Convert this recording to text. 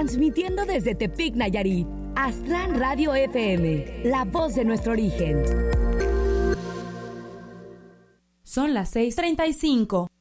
transmitiendo desde Tepic, Nayarit. Aztlán Radio FM, la voz de nuestro origen. Son las 6:35.